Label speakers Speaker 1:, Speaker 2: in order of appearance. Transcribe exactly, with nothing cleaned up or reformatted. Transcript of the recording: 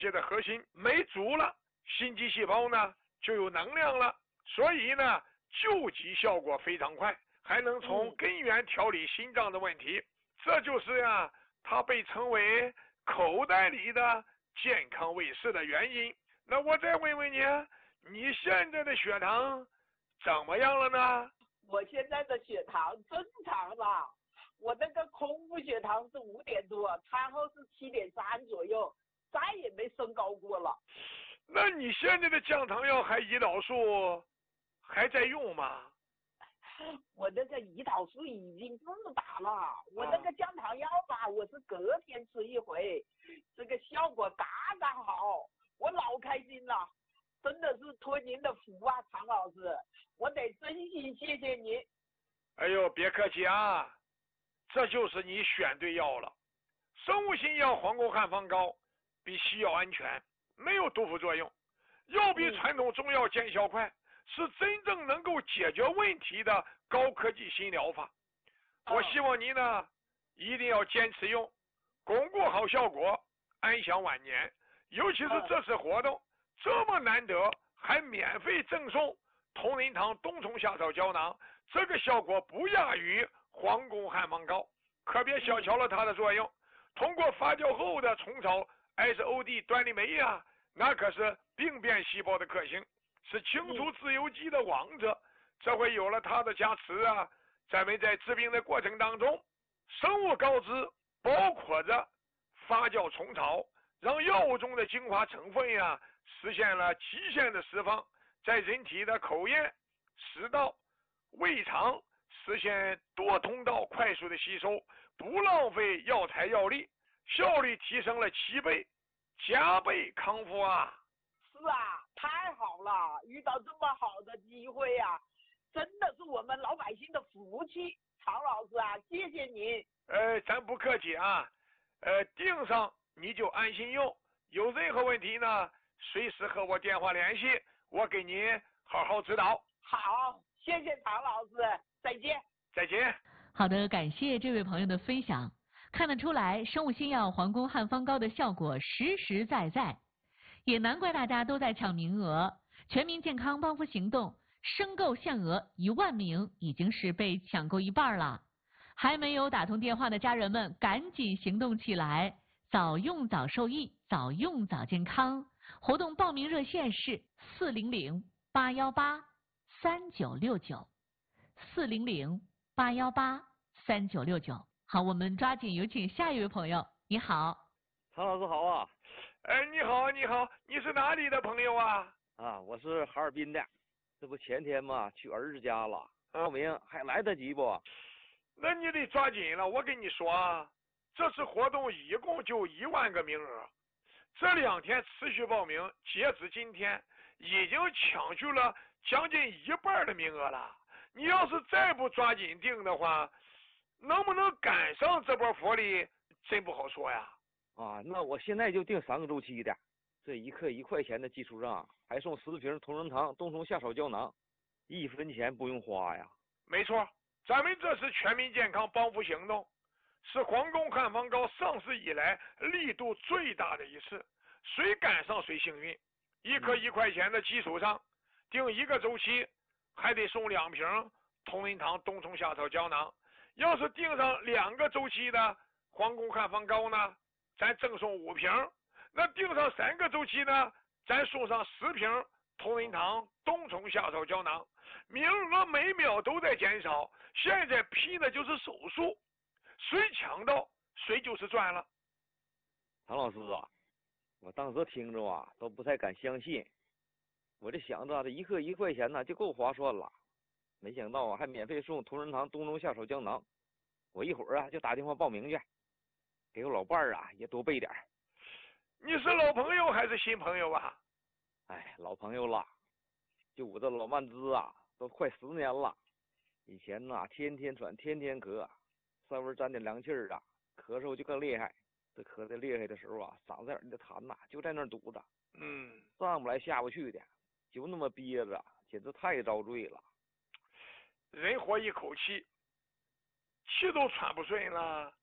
Speaker 1: 界的核心没足了，心肌细胞呢就有能量了，所以呢救急效果非常快，还能从根源调理心脏的问题。嗯、这就是呀，它被称为口袋里的健康卫士的原因。那我再问问你，你现在的血糖怎么样了呢？
Speaker 2: 我现在的血糖正常了，我那个空腹血糖是五点多，餐后是七点三左右，再也没升高过了。
Speaker 1: 那你现在的降糖药还胰岛素还在用吗？
Speaker 2: 我那个胰岛素已经自打了，我那个降糖药吧，我是隔天吃一回，这个效果刚刚好，我老开心了。真的是托您的福啊，常老师，我得真心谢谢您。
Speaker 1: 哎呦，别客气啊，这就是你选对药了。生物性药黄沟汉方膏比西药安全，没有毒副作用，又比传统中药见效快，是真正能够解决问题的高科技新疗法。我希望您呢一定要坚持用，巩固好效果，安享晚年。尤其是这次活动。这么难得，还免费赠送同仁堂冬虫夏草胶囊，这个效果不亚于皇宫汉方膏，可别小瞧了它的作用。通过发酵后的虫草 S O D 端粒酶呀，那可是病变细胞的克星，是清除自由基的王者。这回有了它的加持啊，咱们在治病的过程当中，生物膏质包裹着发酵虫草，让药物中的精华成分呀实现了极限的释放，在人体的口咽、食道、胃肠实现多通道快速的吸收，不浪费药材药力，效率提升了七倍，加倍康复啊！
Speaker 2: 是啊，太好了，遇到这么好的机会啊，真的是我们老百姓的福气。常老师啊，谢谢您。
Speaker 1: 呃，咱不客气啊，呃，订上你就安心用，有任何问题呢？随时和我电话联系，我给您好好指导。
Speaker 2: 好，谢谢常老师，再见。
Speaker 1: 再见。
Speaker 3: 好的，感谢这位朋友的分享。看得出来，生物新药皇宫汉方膏的效果实实在在，也难怪大家都在抢名额。全民健康帮扶行动申购限额一万名，已经是被抢购一半了。还没有打通电话的家人们，赶紧行动起来，早用早受益，早用早健康。活动报名热线是四零零八幺八三九六九，四零零八幺八三九六九。好，我们抓紧有请下一位朋友。你好，
Speaker 4: 常老师好啊。
Speaker 1: 哎，你好，你好，你是哪里的朋友啊？
Speaker 4: 啊，我是哈尔滨的，这不前天嘛去儿子家了，报名还来得及不？
Speaker 1: 那你得抓紧了，我跟你说啊，这次活动一共就一万个名额。这两天持续报名，截止今天已经抢去了将近一半的名额了。你要是再不抓紧订的话，能不能赶上这波福利，真不好说呀。
Speaker 4: 啊，那我现在就订三个周期的，这一克一块钱的基础上，还送十瓶同仁堂冬虫夏草胶囊，一分钱不用花呀。
Speaker 1: 没错，咱们这是全民健康帮扶行动。是皇宫汉方膏上市以来力度最大的一次，谁赶上谁幸运。一颗一块钱的基础上，订一个周期还得送两瓶同仁堂冬虫夏草胶囊。要是订上两个周期的皇宫汉方膏呢，咱赠送五瓶。那订上三个周期呢，咱送上十瓶同仁堂冬虫夏草胶囊。名额每秒都在减少，现在批的就是手速，谁抢到谁就是赚了。
Speaker 4: 唐老师啊，我当时听着啊都不太敢相信，我这想着这一克一块钱呢就够划算了，没想到啊还免费送同仁堂冬虫夏草胶囊。我一会儿啊就打电话报名去，给我老伴儿啊也多备点。
Speaker 1: 你是老朋友还是新朋友啊？
Speaker 4: 哎，老朋友了，就我这老慢支啊都快十年了。以前呐天天喘天天咳，稍微沾点凉气儿啊，咳嗽就更厉害。这咳得厉害的时候啊，嗓子眼的痰呐就在那儿堵着，
Speaker 1: 嗯，
Speaker 4: 上不来下不去的，就那么憋着，简直太遭罪了。
Speaker 1: 人活一口气，气都喘不顺了，